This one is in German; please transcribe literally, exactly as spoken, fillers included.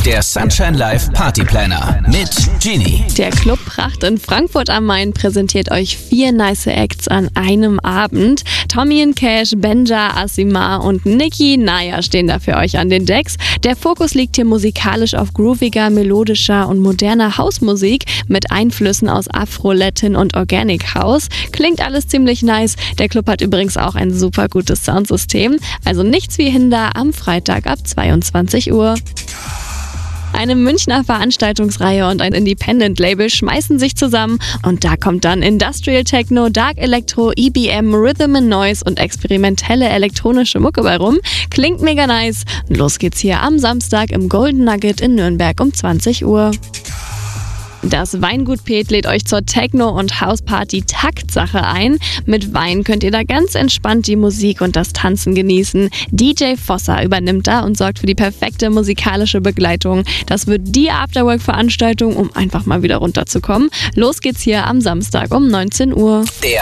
Der Sunshine Live Party Planner mit Genie. Der Club Pracht in Frankfurt am Main präsentiert euch vier nice Acts an einem Abend. Tommy and Cash, Benja, Asimar und Nicki Naya stehen da für euch an den Decks. Der Fokus liegt hier musikalisch auf grooviger, melodischer und moderner Hausmusik mit Einflüssen aus Afro, Latin und Organic House. Klingt alles ziemlich nice. Der Club hat übrigens auch ein super gutes Soundsystem. Also nichts wie Hinder am Freitag ab zweiundzwanzig Uhr. Eine Münchner Veranstaltungsreihe und ein Independent-Label schmeißen sich zusammen und da kommt dann Industrial Techno, Dark Electro, E B M, Rhythm and Noise und experimentelle elektronische Mucke bei rum. Klingt mega nice. Los geht's hier am Samstag im Golden Nugget in Nürnberg um zwanzig Uhr. Das Weingut Pet lädt euch zur Techno- und Hausparty Taktsache ein. Mit Wein könnt ihr da ganz entspannt die Musik und das Tanzen genießen. D J Fossa übernimmt da und sorgt für die perfekte musikalische Begleitung. Das wird die Afterwork-Veranstaltung, um einfach mal wieder runterzukommen. Los geht's hier am Samstag um neunzehn Uhr. Der